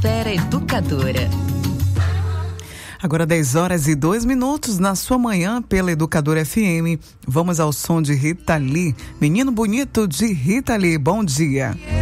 Esfera Educadora. Agora 10h02 na sua manhã pela Educadora FM. Vamos ao som de Rita Lee. Menino Bonito de Rita Lee. Bom dia.